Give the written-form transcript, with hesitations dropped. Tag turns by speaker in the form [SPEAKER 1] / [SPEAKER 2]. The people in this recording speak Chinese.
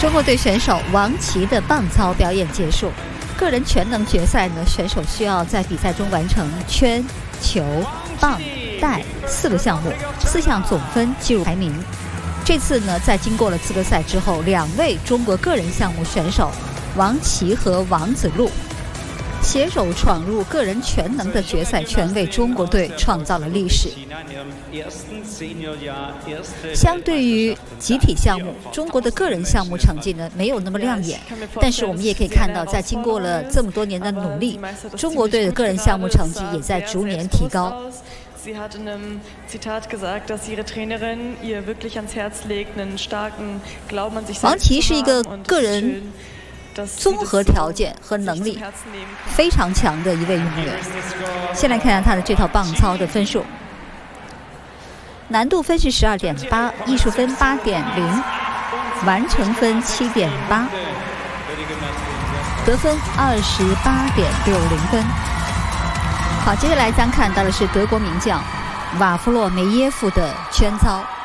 [SPEAKER 1] 中国队选手王琦的棒操表演结束。个人全能决赛呢，选手需要在比赛中完成圈、球、棒、带4个项目，4项总分计入排名。这次呢，在经过了资格赛之后，2位中国个人项目选手王琦和王子路携手闯入个人全能的决赛圈，为中国队创造了历史。相对于集体项目，中国的个人项目成绩呢没有那么亮眼，但是我们也可以看到，在经过了这么多年的努力，中国队的个人项目成绩也在逐年提高。
[SPEAKER 2] Sie hat in einem Zitat gesagt, dass ihre Trainerin ihr wirklich ans Herz legt, einen starken Glauben an sich selbst zu haben.
[SPEAKER 1] 王琦是一个个人综合条件和能力非常强的一位运动员。先来看看他的这套棒操的分数，难度分是12.8，艺术分8.0，完成分7.8，得分28.60分。好，接下来咱看到的是德国名将瓦夫洛梅耶夫的圈操。